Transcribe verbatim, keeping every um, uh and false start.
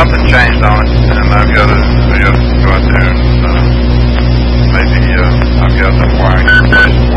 something changed on it, and I've got to, I've got to go out there and uh, maybe uh, I've got the wiring in place.